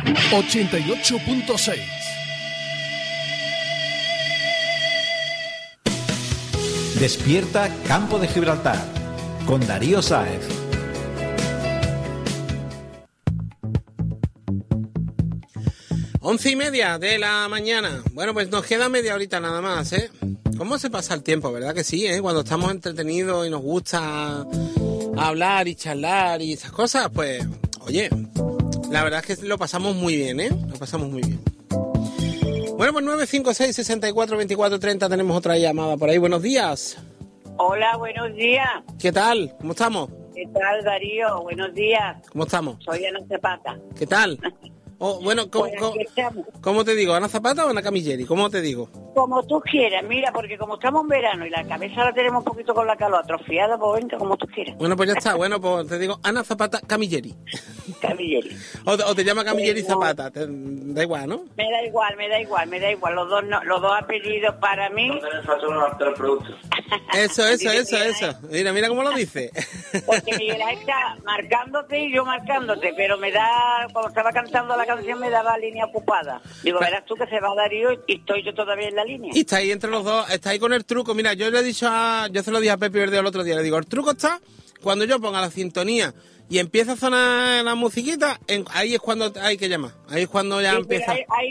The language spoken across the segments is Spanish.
88.6. Despierta Campo de Gibraltar con Darío Sáez. Once y media de la mañana. Bueno, pues nos queda media horita nada más, ¿eh? ¿Cómo se pasa el tiempo? ¿Verdad que sí, eh? Cuando estamos entretenidos y nos gusta hablar y charlar y esas cosas, pues, oye, la verdad es que lo pasamos muy bien, ¿eh? Lo pasamos muy bien. Bueno, pues 956-64-24-30 tenemos otra llamada por ahí. Buenos días. Hola, buenos días. ¿Qué tal? ¿Cómo estamos? ¿Qué tal, Darío? Buenos días. ¿Cómo estamos? Soy Ana Zapata. ¿Qué tal? Oh, bueno, ¿cómo te digo? ¿Ana Zapata o Ana Camilleri? ¿Cómo te digo? Como tú quieras, mira, porque como estamos en verano y la cabeza la tenemos un poquito con la calor atrofiada, pues venga, como tú quieras. Bueno, pues ya está. Bueno, pues te digo Ana Zapata Camilleri. Camilleri. O te llama Camilleri Zapata, da igual, ¿no? Me da igual. Los dos apellidos para mí. Eso. Mira cómo lo dice. Porque Miguel está marcándote y yo marcándote, pero me da, cuando estaba cantando la canción me daba línea ocupada. Digo, verás tú que se va Darío y estoy yo todavía en la línea. Y está ahí entre los dos, está ahí con el truco. Mira, yo se lo dije a Pepe Verdeo el otro día, le digo, el truco está cuando yo ponga la sintonía y empieza a sonar la musiquita, ahí es cuando hay que llamar, ahí es cuando ya empieza.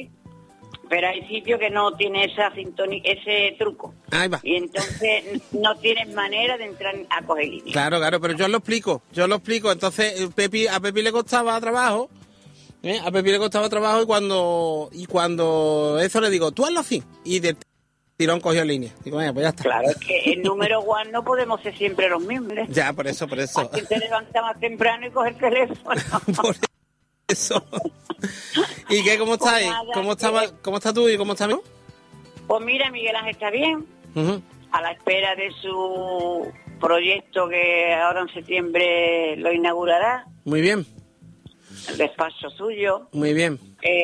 Pero hay sitios que no tiene esa sintonía, ese truco. Ahí va. Y entonces no tienes manera de entrar a coger línea. Claro, pero yo lo explico. Entonces a Pepe le costaba trabajo. A Pepe le costaba trabajo y cuando eso le digo, tú hazlo así. Y de tirón cogió línea. Digo, pues ya está. Claro, es que el número one no podemos ser siempre los mismos, ¿eh? Ya, por eso. Aquí te levantas más temprano y coges el teléfono. Por eso. ¿Y qué? ¿Cómo estás? Pues ¿Cómo está tú y cómo está mi? Pues mira, Miguel Ángel está bien. Uh-huh. A la espera de su proyecto que ahora en septiembre lo inaugurará. Muy bien. El despacho suyo. Muy bien.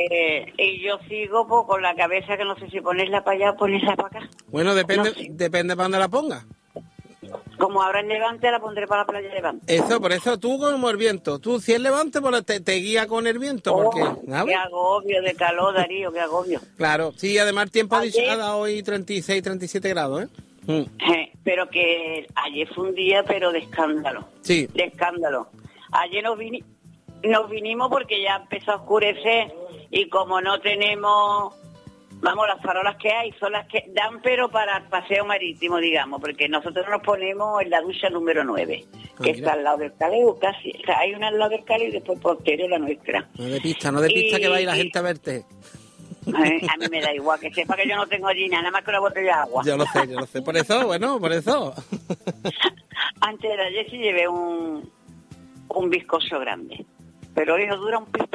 Y yo sigo pues, con la cabeza que no sé si ponerla para allá o ponerla para acá. Bueno, depende para dónde la ponga. Como ahora en Levante, la pondré para la playa de Levante. Eso, por eso tú como el viento. Tú si es Levante, pues te guía con el viento. Porque, qué agobio de calor, Darío, qué agobio. Claro, sí, además el tiempo ha dado hoy 36, 37 grados, ¿eh? Pero que ayer fue un día, pero de escándalo. Sí. De escándalo. Ayer nos vinimos porque ya empezó a oscurecer y como no tenemos, vamos, las farolas que hay son las que dan, pero para el paseo marítimo, digamos, porque nosotros nos ponemos en la ducha número 9, que está al lado del caleo, casi, o sea, hay una al lado del caleo y después posterior la nuestra. No de pista que va a ir la gente a verte. A mí me da igual, que sepa que yo no tengo allí nada más que una botella de agua. Yo lo sé, por eso. Antes de ayer sí llevé un bizcocho grande, pero hoy no dura un pipa.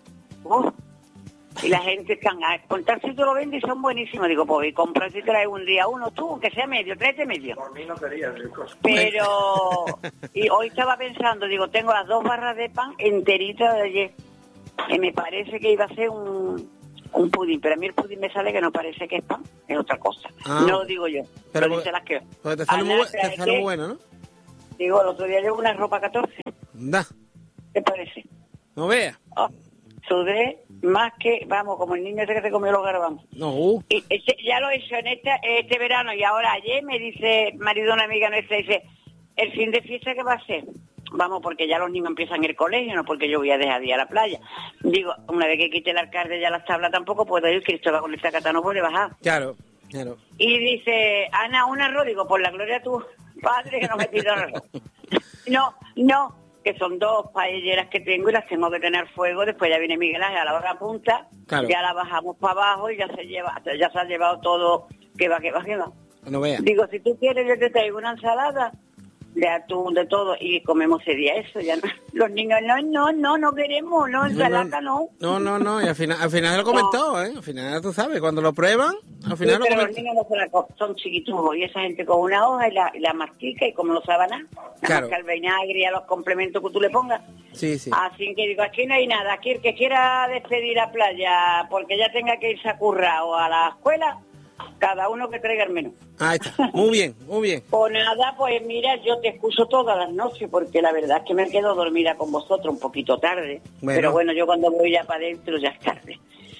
Y la gente están a contar si tú lo vendes y son buenísimos. Digo, pues y compras si traes un día uno tú, aunque sea medio, tráete medio. Por mí no sería el bizcocho. Pero, y hoy estaba pensando, digo, tengo las 2 barras de pan enteritas de ayer. Y me parece que iba a ser un pudín, pero a mí el pudín me sale que no parece que es pan, es otra cosa. No lo digo yo, pero dice las que... Pues te sale muy bueno, ¿no? Digo, el otro día llevo una ropa 14. Da. ¿Qué parece? No veas. Sudé más que, vamos, como el niño ese que se comió los garbanzos. No. Y ya lo he hecho en este verano y ahora ayer me dice, marido de una amiga nuestra, dice, el fin de fiesta ¿qué va a ser? Vamos, porque ya los niños empiezan el colegio, no porque yo voy a dejar de ir a la playa. Digo, una vez que quite el alcalde ya las tablas tampoco puedo ir, Cristóbal con esta cata no puede bajar. Claro. Y dice, Ana, un arroz, digo, por la gloria de tu padre que no me pido arroz. No, que son 2 paelleras que tengo y las tengo que tener fuego, después ya viene Miguel Ángel a la hora punta, ya la bajamos para abajo y ya se ha llevado todo, que va. No veas. Digo, si tú quieres yo te traigo una ensalada de atún, de todo, y comemos ese día eso, ya no. Los niños, no queremos, ensalada no. No, y al final lo comentó, ¿eh? Al final, tú sabes, cuando lo prueban, al final pero los niños no son chiquitujos, y esa gente con una hoja y la mastica, y como no sabe nada, nada más que al vinagre y a los complementos que tú le pongas. Sí. Así que digo, aquí no hay nada, aquí el que quiera despedir a playa, porque ya tenga que irse a currar o a la escuela, Cada uno que traiga el menú. Ahí está. Muy bien, muy bien. Pues nada, pues mira, yo te escucho todas las noches porque la verdad es que me quedo dormida con vosotros un poquito tarde. Bueno. Pero bueno, yo cuando voy ya para adentro ya es tarde.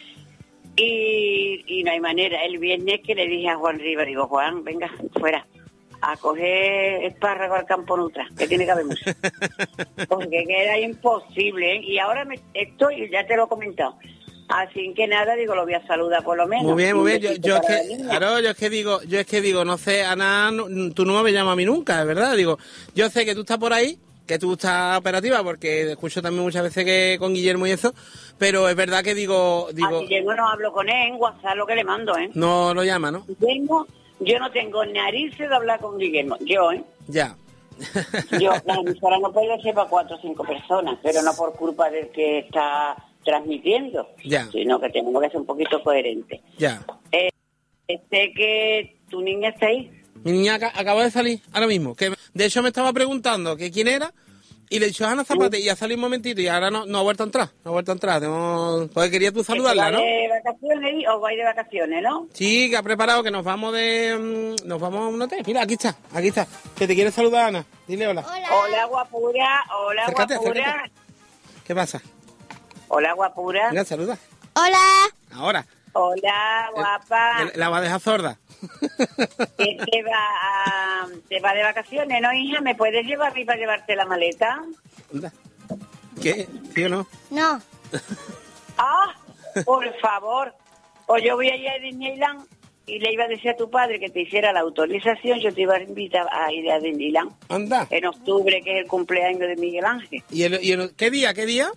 Y no hay manera. El viernes que le dije a Juan Riva, digo, Juan, venga, fuera, a coger espárrago al campo Nutra, que tiene que haber mucho. Porque que era imposible, ¿eh? Y ahora estoy, ya te lo he comentado. Así que nada, digo, lo voy a saludar por lo menos. Muy bien, muy bien. Un Yo besito es para que, la niña. claro, yo es que digo, no sé, Ana, tú no me llamas a mí nunca, es verdad. Digo, yo sé que tú estás por ahí, que tú estás operativa, porque escucho también muchas veces que con Guillermo y eso, pero es verdad que digo, A Guillermo no hablo con él en WhatsApp, lo que le mando, ¿eh? no lo llama, ¿no? Guillermo, yo no tengo narices de hablar con Guillermo. Yo, ¿eh? Ya. Yo, la emisora no puede ser para 4 o 5 personas, pero no por culpa del que está transmitiendo, Ya. sino que tenemos que ser un poquito coherentes. Ya. Sé que tu niña está ahí. Mi niña acaba de salir ahora mismo. Que de hecho me estaba preguntando que quién era y le he dicho Ana Zapate y ha salido un momentito y ahora no ha vuelto a entrar. No ha vuelto a entrar. Porque quería tú saludarla, ¿Que ¿no? se va de vacaciones o vais de vacaciones, no? Sí, que ha preparado que nos vamos nos vamos a un hotel. Mira, aquí está. Que te quiere saludar Ana. Dile hola. Hola, guapura. Hola, Acércate, guapura. acércate. ¿Qué pasa? Hola, guapura. Venga, saluda. Hola. Ahora. Hola, guapa. La va a dejar sorda. Que te va de vacaciones, ¿no, hija? ¿Me puedes llevar a mí para llevarte la maleta? Anda. ¿Qué? ¿Sí o no? No. Ah, por favor. Pues yo voy a ir a Disneyland y le iba a decir a tu padre que te hiciera la autorización. Yo te iba a invitar a ir a Disneyland Anda. en octubre, que es el cumpleaños de Miguel Ángel. ¿Qué día?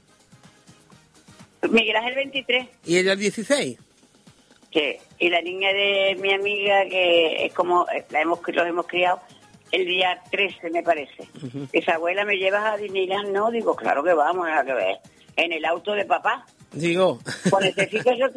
Miguel Ángel 23. ¿Y ella el 16? Sí. Y la niña de mi amiga, que es como los hemos criado, el día 13, me parece. Esa abuela, ¿me llevas a Disneyland? No, digo, claro que vamos, a que ver. En el auto de papá. Digo. Pues necesito yo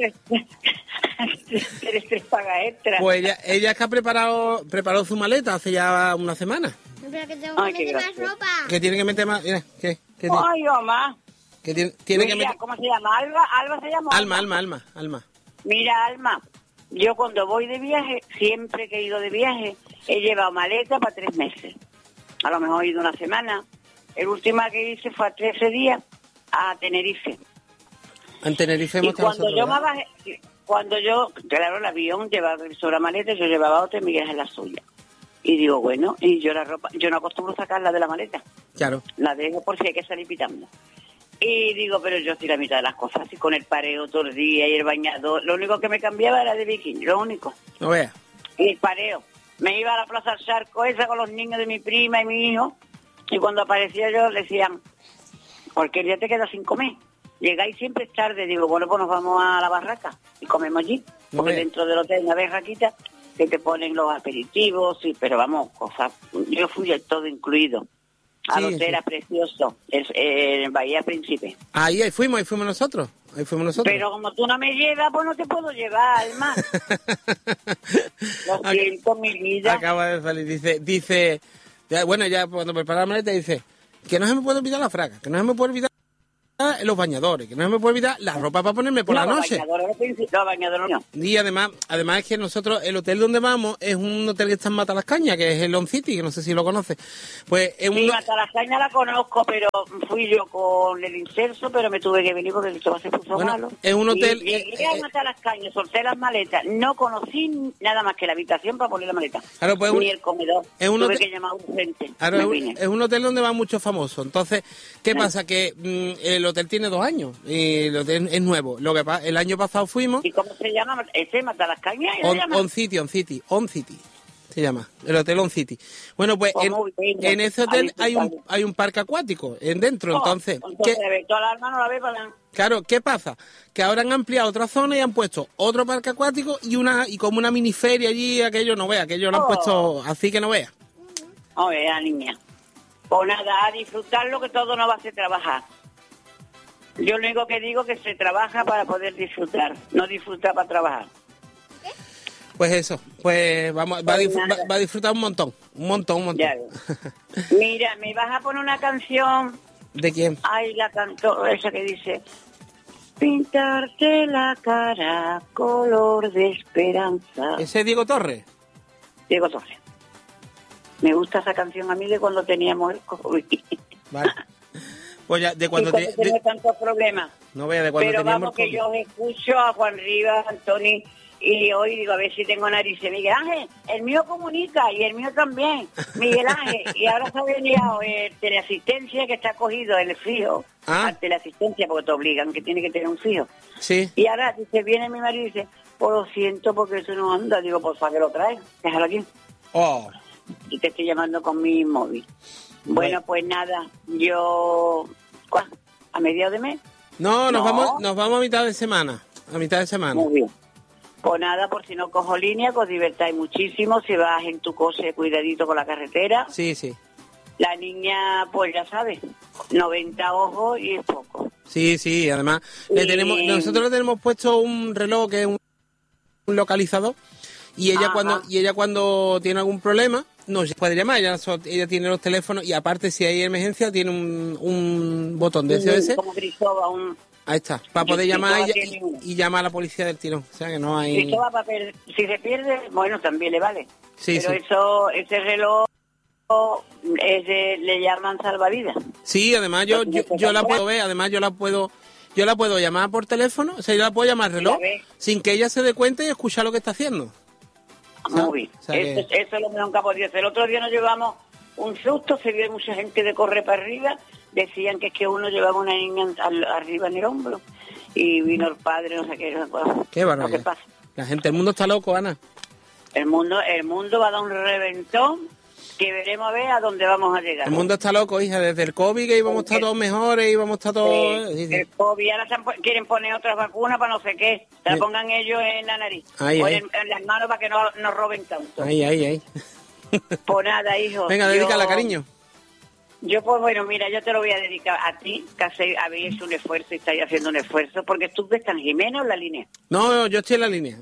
tres pagas extras. Pues ella es que ha preparado su maleta hace ya una semana. Pero que tengo Ay, que qué meter más gracioso. ropa. Que tiene que meter más. Mira, ¿qué Ay, mamá. que tiene que Mira, meter. ¿cómo se llama? Alba se llama. Alma. Mira, Alma, yo cuando voy de viaje, siempre que he ido de viaje, he llevado maleta para 3 meses. A lo mejor he ido una semana. El último que hice fue a 13 días a Tenerife. En Tenerife Y hemos estado cuando nosotros, yo me ¿verdad? bajé, claro, el avión llevaba sobre la maleta, yo llevaba otra y Miguel en la suya. Y digo, bueno, y yo la ropa, yo no acostumbro sacarla de la maleta. Claro. La dejo por si hay que salir pitando. Y digo, pero yo estoy la mitad de las cosas, así con el pareo todo el día y el bañador. Lo único que me cambiaba era de bikini, lo único. No veas. Y el pareo. Me iba a la Plaza del Charco esa con los niños de mi prima y mi hijo. Y cuando aparecía yo, le decían, porque el día te queda sin comer. Llegáis siempre tarde. Digo, bueno, pues nos vamos a la barraca y comemos allí. No Porque veas. dentro del hotel hay una barraquita que te ponen los aperitivos, sí, pero vamos, cosas. Yo fui de todo incluido. Al Sí, hotel sí. era precioso, en Bahía Príncipe. Ahí fuimos nosotros. Pero como tú no me llevas, pues no te puedo llevar, Alma. Lo siento, mi vida. Acaba de salir. Dice, bueno, ya cuando prepara la maleta dice que no se me puede olvidar la fraga, que no se me puede olvidar los bañadores, que no se me puede olvidar la ropa para ponerme por la noche. Los bañadores no. Y además es que nosotros, el hotel donde vamos es un hotel que está en Matalascaña, que es el On City, que no sé si lo conoces. Pues es Sí, Matalascaña la conozco, pero fui yo con el inserso, pero me tuve que venir porque el se puso Bueno, malo. es un hotel, Y llegué a Matalascaña, solté las maletas, no conocí nada más que la habitación para poner la maleta. Claro, pues Ni el comedor. es un Tuve hotel- que llamar urgente. Claro, Me vine. es un hotel donde van muchos famosos. Entonces, ¿qué pasa? Que el hotel tiene 2 años y el hotel es nuevo. Lo que pasa, el año pasado fuimos. ¿Y cómo se llama? ¿Ese Matalascaña? On City. Se llama, el Hotel On City. Bueno, pues Pues muy bien, en ese hotel ahí hay un parque acuático dentro. Entonces, toda la alma no la ve para nada. claro, ¿qué pasa? Que ahora han ampliado otra zona y han puesto otro parque acuático y como una mini feria allí, aquello no vea, aquello lo han puesto así que no vea. Oye, la niña. Pues nada, a disfrutarlo, que todo no va a ser trabajar. Yo lo único que digo es que se trabaja para poder disfrutar, no disfrutar para trabajar. Pues eso, pues va nada. a disfrutar un montón. Ya ves. Mira, me vas a poner una canción. ¿De quién? Ay, la cantó, esa que dice, Pintarte la cara color de esperanza. ¿Ese es Diego Torres? Diego Torres. Me gusta esa canción a mí de cuando teníamos el COVID. Vale. Pues ya, de cuando tenía tantos problemas. No vea, de cuando pero teníamos vamos, que yo escucho a Juan Rivas, Antoni, y hoy digo, a ver si tengo narices. Miguel Ángel, el mío comunica y el mío también. Miguel Ángel, y ahora se ha venido el teleasistencia que está cogido, el fijo. Al teleasistencia, porque te obligan que tiene que tener un fijo. Sí. Y ahora dice, viene mi marido y dice, pues lo siento porque eso no anda. Digo, por favor, que lo trae, déjalo aquí. Oh. Y te estoy llamando con mi móvil. Bueno, pues nada, yo... ¿A mediados de mes? No, nos vamos a mitad de semana. A mitad de semana. Muy bien. Pues nada, por si no cojo línea, que os divertáis muchísimo. Si vas en tu coche, cuidadito con la carretera. Sí, sí. La niña, pues ya sabes, 90 ojos y es poco. Sí, sí, además nosotros le tenemos puesto un reloj que es un localizador y ella cuando tiene algún problema nos puede llamar. Ella tiene los teléfonos y aparte si hay emergencia tiene un botón de SOS. Como Cristóbal, Ahí está, para poder llamar y llamar a la policía del tirón. O sea que no hay... Si se pierde, bueno, también le vale. Sí, pero sí. Ese reloj le llaman salvavidas. Sí, además yo la puedo ver, además yo la puedo llamar por teléfono, o sea, yo la puedo llamar reloj sin que ella se dé cuenta y escuchar lo que está haciendo. Muy bien. O sea eso es lo que nunca podía hacer. El otro día nos llevamos un susto, se vio mucha gente de correr para arriba, decían que es que uno llevaba una niña arriba en el hombro y vino el padre, no sé qué. Qué barbaridad. ¿Qué pasa? La gente, el mundo está loco, Ana. El mundo va a dar un reventón que veremos a ver a dónde vamos a llegar. El mundo está loco, hija, desde el COVID que íbamos a estar todos mejores, íbamos a estar todos... El COVID, ahora quieren poner otras vacunas para no sé qué, se la pongan ellos en la nariz, en las manos para que no nos roben tanto. Ahí. Pues nada, hijo. Venga, dedícala, cariño. Yo, pues bueno, mira, yo te lo voy a dedicar a ti, que habéis hecho un esfuerzo y estáis haciendo un esfuerzo, porque tú estás en Jimena o en la línea. No, yo estoy en la línea.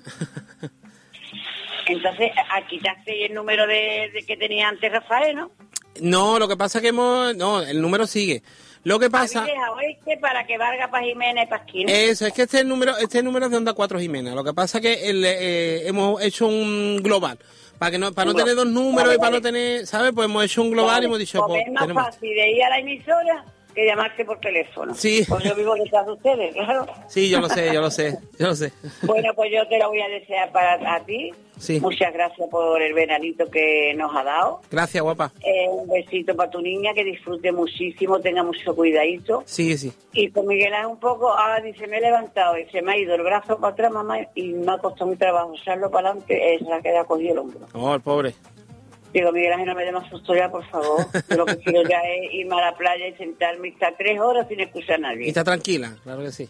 Entonces, quitaste el número de que tenía antes Rafael, ¿no? No, lo que pasa es que el número sigue. Lo que pasa... ¿Habéis dejado para que valga para Jimena y para Esquina? Eso, es que este número es de Onda 4 Jimena. Lo que pasa es que hemos hecho un global. Para no tener dos números y para no tener, ¿sabes? Pues hemos hecho un global y hemos dicho... Pues es más fácil de ir a la emisora que llamarse por teléfono. Sí. Pues yo vivo detrás de ustedes, claro. Sí, yo lo sé. Bueno, pues yo te lo voy a desear para ti. Sí. Muchas gracias por el veranito que nos ha dado. Gracias, guapa. Un besito para tu niña, que disfrute muchísimo, tenga mucho cuidadito. Sí, sí. Y con Miguel Ángel un poco, ahora dice, me he levantado y se me ha ido el brazo para atrás, mamá, y me ha costado mi trabajo echarlo para adelante, se ha quedado cogido el hombro. Oh, el pobre. Digo, Miguel Ángel, no me dé más susto ya, por favor. Yo lo que quiero ya es irme a la playa y sentarme y estar 3 horas sin escuchar a nadie. Y está tranquila, claro que sí.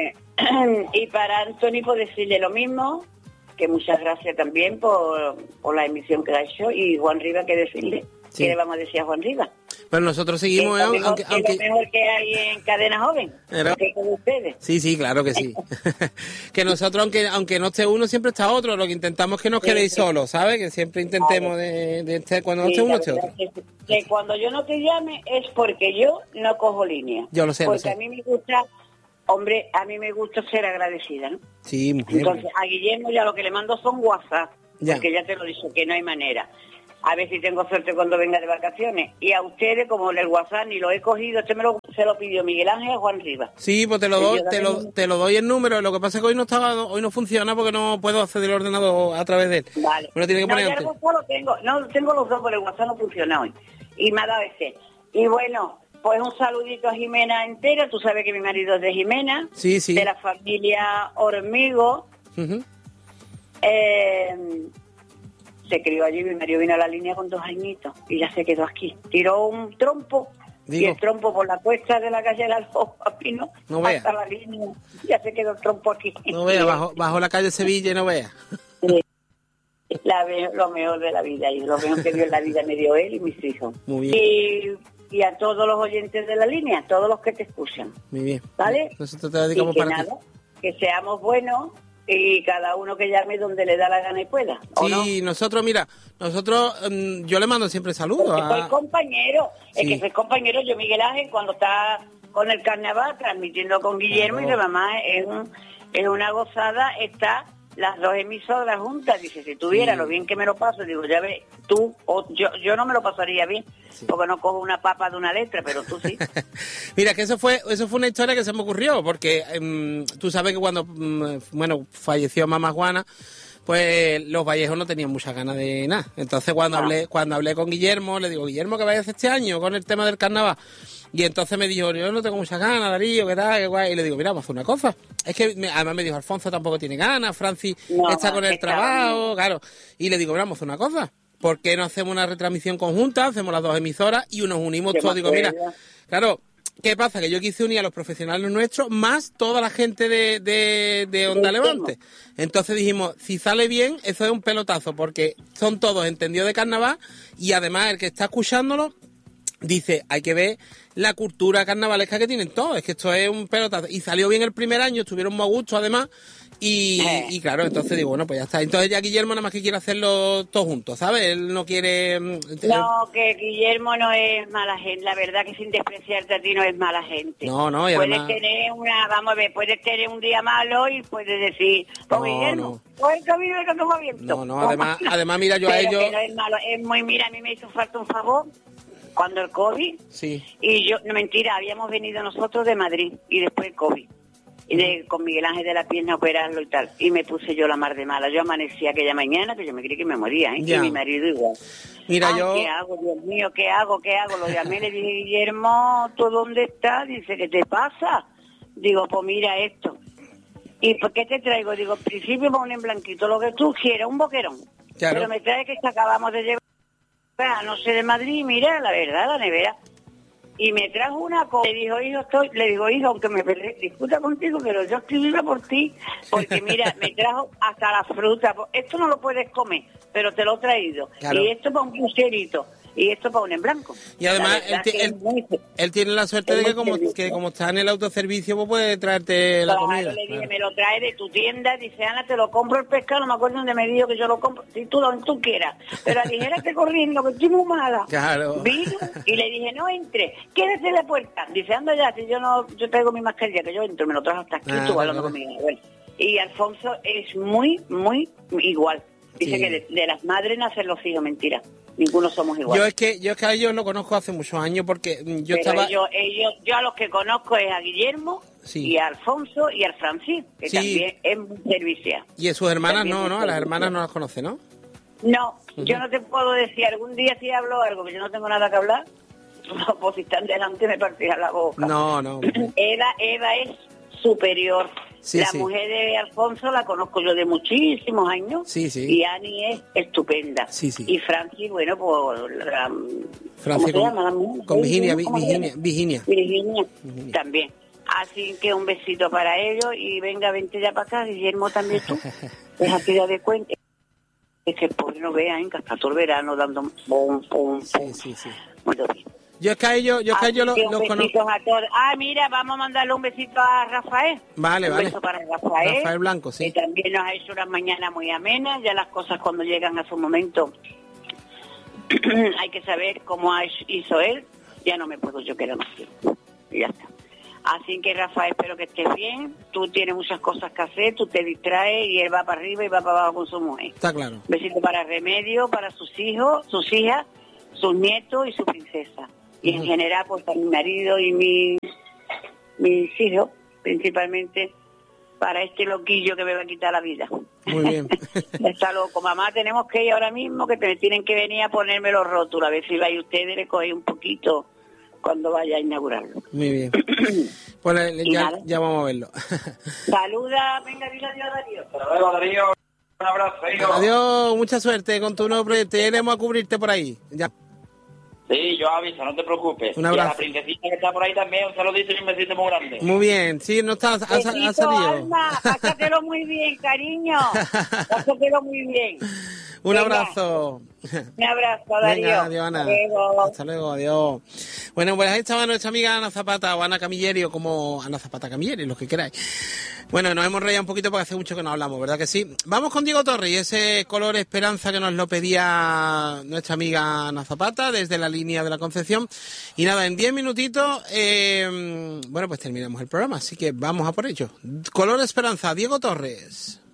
Y para Antoni, pues decirle lo mismo, que muchas gracias también por la emisión que ha hecho. Y Juan Rivas, que decirle, sí. ¿Qué le vamos a decir a Juan Rivas? Pero nosotros seguimos... Es lo mejor que hay en Cadena Joven, que con ustedes. Sí, claro que sí. Que nosotros, aunque no esté uno, siempre está otro. Lo que intentamos es que no os quedéis solos, ¿sabes? Que siempre intentemos de cuando no esté uno, esté otro. Que cuando yo no te llame es porque yo no cojo línea. Yo lo sé, porque a mí me gusta... Hombre, a mí me gusta ser agradecida, ¿no? Sí, mujer. Entonces, a Guillermo ya lo que le mando son WhatsApp, porque ya te lo he dicho, que no hay manera. A ver si tengo suerte cuando venga de vacaciones. Y a ustedes, como en el WhatsApp ni lo he cogido, se lo pidió Miguel Ángel a Juan Rivas. Sí, pues te lo doy el número. Lo que pasa es que hoy no funciona porque no puedo acceder al ordenador a través de él. Vale. Me lo tiene que poner antes. Tengo los dos, pero el WhatsApp no funciona hoy. Y me ha dado ese. Y bueno, pues un saludito a Jimena entera. Tú sabes que mi marido es de Jimena. Sí. De la familia Hormigo. Uh-huh. Se crió allí, mi marido vino a la línea con 2 añitos y ya se quedó aquí. Tiró un trompo y el trompo por la cuesta de la calle de la Alfoja vino hasta la línea. Ya se quedó el trompo aquí. No vea, bajo la calle Sevilla y no vea. Lo mejor de la vida y lo mejor que dio en la vida me dio él y mis hijos. Muy bien. Y a todos los oyentes de la línea, todos los que te escuchan. Muy bien. ¿Vale? Nosotros te dedicamos y que para nada, que seamos buenos. Y cada uno que llame donde le da la gana y pueda. Sí, ¿no? nosotros, yo le mando siempre saludos. Porque soy compañero, es que soy compañero, yo Miguel Ángel, cuando está con el carnaval, transmitiendo con Guillermo, Claro. y de mamá es una gozada, está las dos emisoras juntas. Dice, si tuviera Sí. lo bien que me lo paso, digo, ya ves, tú, o yo no me lo pasaría bien, porque no cojo una papa de una letra, pero tú sí. Mira, que eso fue una historia que se me ocurrió, porque tú sabes que cuando falleció mamá Juana, pues los Vallejos no tenían muchas ganas de nada. Entonces cuando hablé con Guillermo, le digo, Guillermo, ¿qué vais a hacer este año con el tema del carnaval? Y entonces me dijo, yo no tengo muchas ganas, Darío, ¿qué tal? ¿Qué guay? Y le digo, mira, vamos a hacer una cosa. Es que además me dijo, Alfonso tampoco tiene ganas, Francis está con el trabajo, claro. Y le digo, mira, vamos a hacer una cosa. ¿Por qué no hacemos una retransmisión conjunta? Hacemos las dos emisoras y nos unimos todos. Digo, mira, claro, ¿qué pasa? Que yo quise unir a los profesionales nuestros más toda la gente de Onda Levante. Entonces dijimos, si sale bien, eso es un pelotazo, porque son todos entendidos de carnaval y además el que está escuchándolo dice, hay que ver la cultura carnavalesca que tienen todos, es que esto es un pelotazo. Y salió bien el primer año, estuvieron muy a gusto además, y claro, entonces digo, bueno, pues ya está. Entonces ya Guillermo nada más que quiere hacerlo todos juntos, ¿sabes? Él no quiere... No, que Guillermo no es mala gente, la verdad que sin despreciarte a ti no es mala gente. No, y puedes además... puedes tener un día malo y puedes decir, pues Guillermo, pues el camino que tengo abierto. Además mira, yo a ellos... Que no es malo, es muy, mira, a mí me hizo falta un favor cuando el COVID, sí. Y yo, no mentira, habíamos venido nosotros de Madrid y después el COVID. Con Miguel Ángel de la Pierna a operarlo y tal. Y me puse yo la mar de mala. Yo amanecí aquella mañana que yo me creí que me moría, ¿eh? Y mi marido igual. Mira, ¿Qué hago, Dios mío? ¿Qué hago? Lo llamé, le dije, Guillermo, ¿tú dónde estás? Dice, ¿qué te pasa? Digo, pues mira esto. ¿Y por qué te traigo? Digo, al principio ponen blanquito, lo que tú quieras, un boquerón. Claro. Pero me trae que acabamos de llevar, no sé, de Madrid, mira, la verdad, la nevera. Y me trajo una cosa, le digo, hijo, aunque me discuta contigo, pero yo estoy viva por ti, porque mira, me trajo hasta la fruta, esto no lo puedes comer, pero te lo he traído, claro. Y esto para un crucerito, y esto para un en blanco. Y además, él tiene la suerte de que como está en el autoservicio, pues puede traerte la comida. Le dije, me lo trae de tu tienda, dice, Ana, te lo compro el pescado, no me acuerdo dónde me dijo que yo lo compro, si tú donde tú quieras, pero aligérate corriendo, que estoy muy mala. Claro. Vino y le dije, no entre, quédese en la puerta. Dice, anda ya, si yo traigo mi mascarilla, que yo entro, me lo trajo hasta aquí, tú hablando conmigo. Bueno. Y Alfonso es muy, muy igual. Dice que de las madres nacen los hijos, mentira. Ninguno somos iguales. Yo es que a ellos lo conozco hace muchos años porque yo estaba... yo a los que conozco es a Guillermo y a Alfonso y al Francis, que también es muy servicial. Y a sus hermanas también no, a las hermanas no las conoce, ¿no? No, yo no te puedo decir, algún día sí hablo algo, que yo no tengo nada que hablar, pues si están delante me partía la boca. No. Eva es superior. La mujer de Alfonso la conozco yo de muchísimos años. Y Ani es estupenda. Y Francis, bueno, pues... Francis ¿cómo se llama la mujer? Con Virginia. También. Así que un besito para ellos y venga, vente ya para acá, Guillermo, también tú. Déjate ya de cuenta. Es que pues no vean que hasta todo el verano dando pum. Muy bien. Yo es que a ellos los conozco. A todos. Mira, vamos a mandarle un besito a Rafael. Vale. Un beso para Rafael Blanco, sí. Que también nos ha hecho unas mañanas muy amenas. Ya las cosas cuando llegan a su momento hay que saber cómo hizo él. Ya no me puedo yo quedar más tiempo. Y ya está. Así que Rafael, espero que estés bien. Tú tienes muchas cosas que hacer, tú te distraes y él va para arriba y va para abajo con su mujer. Está claro. Besito para Remedio, para sus hijos, sus hijas, sus nietos y su princesa. Y en general, pues para mi marido y mis hijos, principalmente para este loquillo que me va a quitar la vida. Muy bien. Está loco. Mamá, tenemos que ir ahora mismo, que tienen que venir a ponerme los rótulos. A ver si vais ustedes, le cogéis un poquito cuando vaya a inaugurarlo. Muy bien. Pues ya vamos a verlo. Saluda, venga, dile adiós, Darío. Hasta luego, Darío. Un abrazo. Adiós, mucha suerte con tu nuevo proyecto. Iremos a cubrirte por ahí. Ya. Sí, yo aviso, no te preocupes. Un abrazo. Y a la princesita que está por ahí también, un saludito y un besito muy grande. Muy bien, sí, no está, ha salido. Alma, pásatelo muy bien, cariño. Pásatelo muy bien. Un abrazo. Un abrazo, Darío. Venga, adiós, Ana. Hasta luego. Hasta luego, adiós. Bueno, pues ahí estaba nuestra amiga Ana Zapata o Ana Camilleri o como Ana Zapata Camilleri, lo que queráis. Bueno, nos hemos reído un poquito porque hace mucho que no hablamos, ¿verdad que sí? Vamos con Diego Torres y ese color esperanza que nos lo pedía nuestra amiga Ana Zapata desde la línea de la Concepción. Y nada, en 10 minutitos, bueno, pues terminamos el programa, así que vamos a por ello. Color esperanza, Diego Torres.